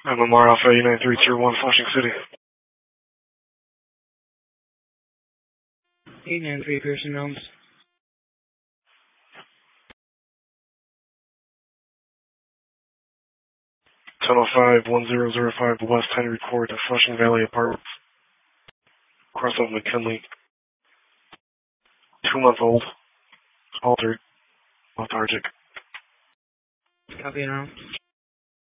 MMR Alpha 89321 Flushing City. 893 Pearson Realms. Tunnel 51005 West Henry Court at Flushing Valley Apartments. Crossover McKinley. 2-month-old. Altered. Lethargic. Copy and out.